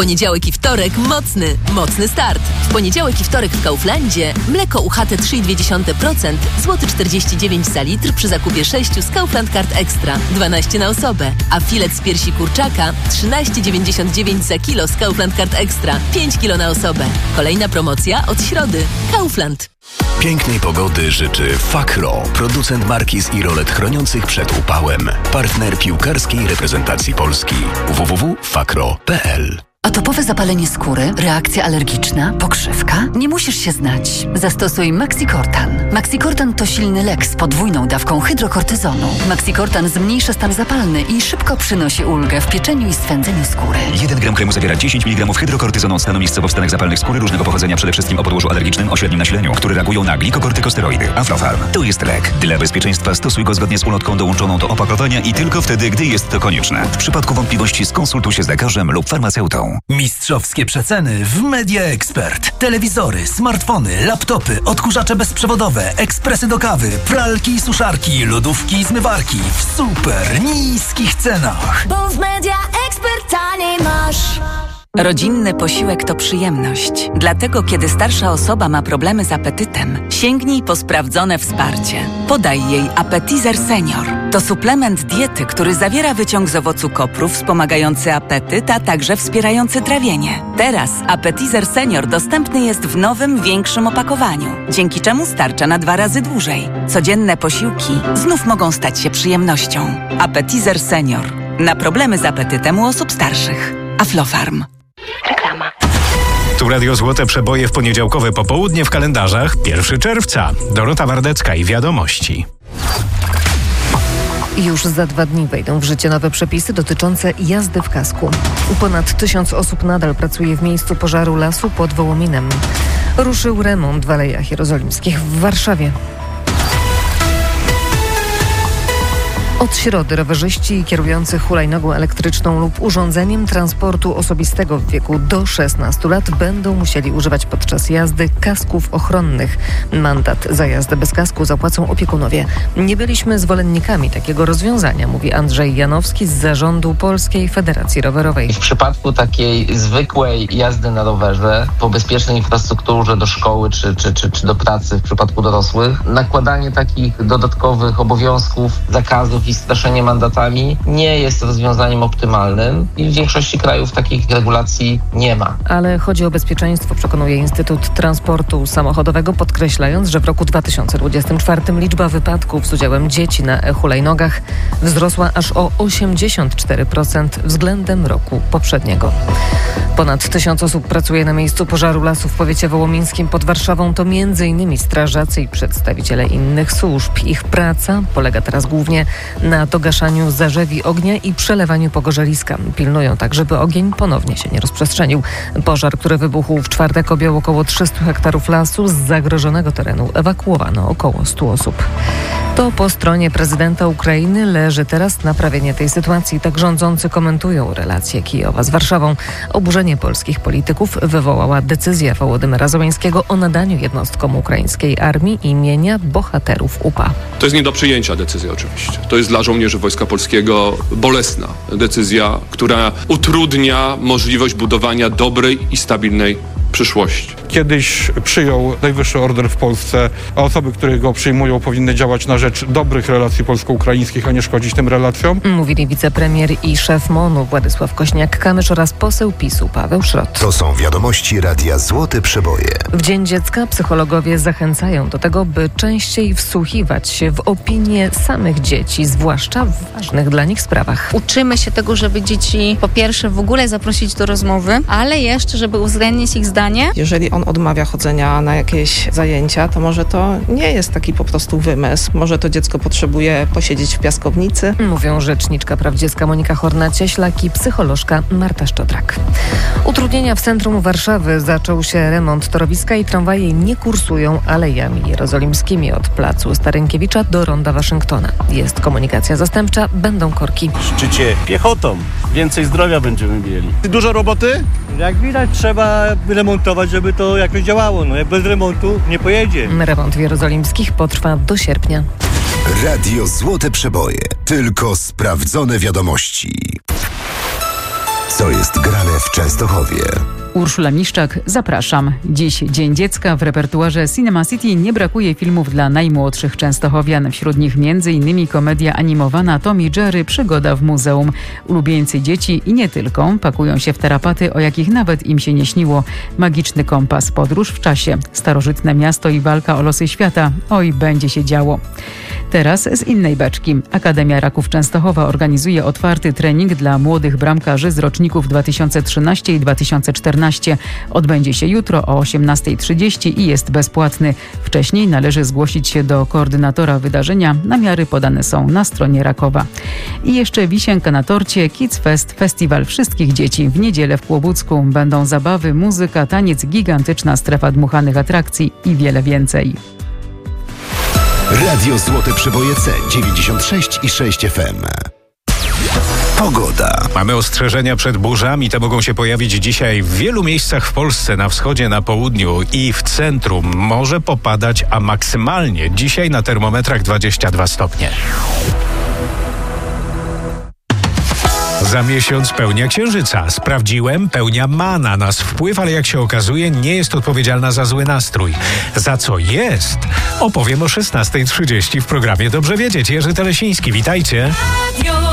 poniedziałek i wtorek mocny start. W poniedziałek i wtorek w Kauflandzie mleko UHT 3,2%, złoty 49 za litr przy zakupie 6 z Kaufland Card Extra, 12 na osobę, a filet z piersi kurczaka 13,99 za kilo z Kaufland Card Extra, 5 kilo na osobę. Kolejna promocja od środy. Kaufland. Pięknej pogody życzy Fakro, producent markiz i rolet chroniących przed upałem. Partner piłkarskiej reprezentacji Polski. www.fakro.pl. Atopowe zapalenie skóry, reakcja alergiczna, pokrzywka? Nie musisz się znać. Zastosuj Maxicortan. Maxicortan to silny lek z podwójną dawką hydrokortyzonu. Maxicortan zmniejsza stan zapalny i szybko przynosi ulgę w pieczeniu i swędzeniu skóry. 1 gram kremu zawiera 10 mg hydrokortyzonu od stanu miejscowo w stanach zapalnych skóry różnego pochodzenia, przede wszystkim o podłożu alergicznym o średnim nasileniu, które reagują na glikokortykosteroidy. Aflofarm to jest lek. Dla bezpieczeństwa stosuj go zgodnie z ulotką dołączoną do opakowania i tylko wtedy, gdy jest to konieczne. W przypadku wątpliwości skonsultuj się z lekarzem lub farmaceutą. Mistrzowskie przeceny w Media Expert. Telewizory, smartfony, laptopy, odkurzacze bezprzewodowe, ekspresy do kawy, pralki i suszarki, lodówki i zmywarki w super niskich cenach. Bo w Media Expert taniej masz. Rodzinny posiłek to przyjemność. Dlatego, kiedy starsza osoba ma problemy z apetytem, sięgnij po sprawdzone wsparcie. Podaj jej Appetizer Senior. To suplement diety, który zawiera wyciąg z owocu kopru wspomagający apetyt, a także wspierający trawienie. Teraz Appetizer Senior dostępny jest w nowym, większym opakowaniu, dzięki czemu starcza na 2 razy dłużej. Codzienne posiłki znów mogą stać się przyjemnością. Appetizer Senior. Na problemy z apetytem u osób starszych. Aflofarm. Reklama. Tu Radio Złote Przeboje w poniedziałkowe popołudnie w kalendarzach 1 czerwca. Dorota Wardecka i Wiadomości. Już za 2 dni wejdą w życie nowe przepisy dotyczące jazdy w kasku. Ponad 1000 osób nadal pracuje w miejscu pożaru lasu pod Wołominem. Ruszył remont w Alejach Jerozolimskich w Warszawie. Od środy rowerzyści kierujący hulajnogą elektryczną lub urządzeniem transportu osobistego w wieku do 16 lat będą musieli używać podczas jazdy kasków ochronnych. Mandat za jazdę bez kasku zapłacą opiekunowie. Nie byliśmy zwolennikami takiego rozwiązania, mówi Andrzej Janowski z zarządu Polskiej Federacji Rowerowej. W przypadku takiej zwykłej jazdy na rowerze po bezpiecznej infrastrukturze do szkoły czy do pracy w przypadku dorosłych, nakładanie takich dodatkowych obowiązków, zakazów i straszenie mandatami nie jest rozwiązaniem optymalnym i w większości krajów takich regulacji nie ma. Ale chodzi o bezpieczeństwo, przekonuje Instytut Transportu Samochodowego, podkreślając, że w roku 2024 liczba wypadków z udziałem dzieci na hulajnogach wzrosła aż o 84% względem roku poprzedniego. Ponad 1000 osób pracuje na miejscu pożaru lasu w powiecie wołomińskim pod Warszawą. To m.in. strażacy i przedstawiciele innych służb. Ich praca polega teraz głównie na dogaszaniu zarzewi ognia i przelewaniu pogorzeliska. Pilnują tak, żeby ogień ponownie się nie rozprzestrzenił. Pożar, który wybuchł w czwartek, objął około 300 hektarów lasu. Z zagrożonego terenu ewakuowano około 100 osób. To po stronie prezydenta Ukrainy leży teraz naprawienie tej sytuacji. Tak rządzący komentują relacje Kijowa z Warszawą. Oburzenie polskich polityków wywołała decyzja Wołodymyra Zełenskiego o nadaniu jednostkom ukraińskiej armii imienia bohaterów UPA. To jest nie do przyjęcia decyzja oczywiście. To jest dla żołnierzy Wojska Polskiego bolesna decyzja, która utrudnia możliwość budowania dobrej i stabilnej przyszłości. Kiedyś przyjął najwyższy order w Polsce, a osoby, które go przyjmują, powinny działać na rzecz dobrych relacji polsko-ukraińskich, a nie szkodzić tym relacjom. Mówili wicepremier i szef MON-u Władysław Kośniak-Kamysz oraz poseł PiS-u Paweł Szrot. To są wiadomości Radia Złote Przeboje. W Dzień Dziecka psychologowie zachęcają do tego, by częściej wsłuchiwać się w opinie samych dzieci, zwłaszcza w ważnych dla nich sprawach. Uczymy się tego, żeby dzieci po pierwsze w ogóle zaprosić do rozmowy, ale jeszcze, żeby uwzględnić ich zdanie. Jeżeli on odmawia chodzenia na jakieś zajęcia, to może to nie jest taki po prostu wymysł. Może to dziecko potrzebuje posiedzieć w piaskownicy. Mówią rzeczniczka praw dziecka Monika Horna-Cieślak i psycholożka Marta Szczodrak. Utrudnienia w centrum Warszawy. Zaczął się remont torowiska i tramwaje nie kursują alejami jerozolimskimi od placu Starynkiewicza do ronda Waszyngtona. Jest komunikacja zastępcza, będą korki. W szczycie piechotą. Więcej zdrowia będziemy mieli. Dużo roboty? Jak widać, trzeba remontować, żeby to jakoś działało. No jak bez remontu nie pojedzie. Remont w jerozolimskich potrwa do sierpnia. Radio Złote Przeboje. Tylko sprawdzone wiadomości. co jest grane w Częstochowie. Urszula Miszczak, zapraszam. Dziś Dzień Dziecka. W repertuarze Cinema City nie brakuje filmów dla najmłodszych częstochowian. Wśród nich m.in. komedia animowana Tom i Jerry, Przygoda w muzeum. Ulubieńcy dzieci i nie tylko pakują się w tarapaty, o jakich nawet im się nie śniło. Magiczny kompas, podróż w czasie, starożytne miasto i walka o losy świata. Oj, będzie się działo. Teraz z innej beczki. Akademia Raków Częstochowa organizuje otwarty trening dla młodych bramkarzy z roczników 2013 i 2014. Odbędzie się jutro o 18:30 i jest bezpłatny. Wcześniej należy zgłosić się do koordynatora wydarzenia. Namiary podane są na stronie Rakowa. I jeszcze wisienka na torcie. Kids Fest, festiwal wszystkich dzieci. W niedzielę w Kłobucku będą zabawy, muzyka, taniec, gigantyczna strefa dmuchanych atrakcji i wiele więcej. Radio Złote Przeboje C96,6 FM. Pogoda. Mamy ostrzeżenia przed burzami. Te mogą się pojawić dzisiaj w wielu miejscach w Polsce, na wschodzie, na południu i w centrum. Może popadać, a maksymalnie dzisiaj na termometrach 22 stopnie. Za miesiąc pełnia Księżyca. Sprawdziłem, pełnia ma na nas wpływ, ale jak się okazuje, nie jest odpowiedzialna za zły nastrój. Za co jest? Opowiem o 16:30 w programie Dobrze Wiedzieć. Jerzy Telesiński, witajcie.